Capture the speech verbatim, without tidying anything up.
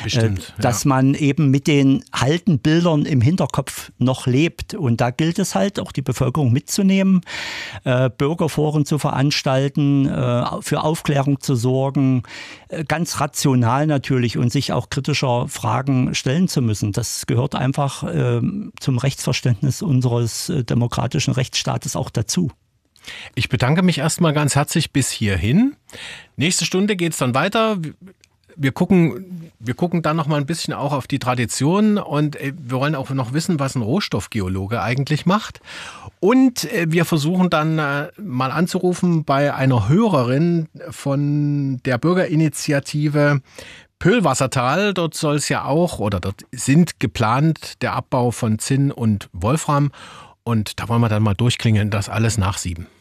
Bestimmt, äh, dass ja. man eben mit den alten Bildern im Hinterkopf noch lebt. Und da gilt es halt, auch die Bevölkerung mitzunehmen, äh, Bürgerforen zu veranstalten, äh, für Aufklärung zu sorgen, äh, ganz rational natürlich und sich auch kritischer Fragen stellen zu müssen. Das gehört einfach äh, zum Rechtsverständnis unseres äh, demokratischen Rechtsstaates auch dazu. Ich bedanke mich erstmal ganz herzlich bis hierhin. Nächste Stunde geht es dann weiter. Wir gucken, wir gucken dann noch mal ein bisschen auch auf die Tradition und wir wollen auch noch wissen, was ein Rohstoffgeologe eigentlich macht. Und wir versuchen dann mal anzurufen bei einer Hörerin von der Bürgerinitiative Pöhlwassertal. Dort soll es ja auch, oder dort sind geplant der Abbau von Zinn und Wolfram. Und da wollen wir dann mal durchklingeln, das alles nach sieben.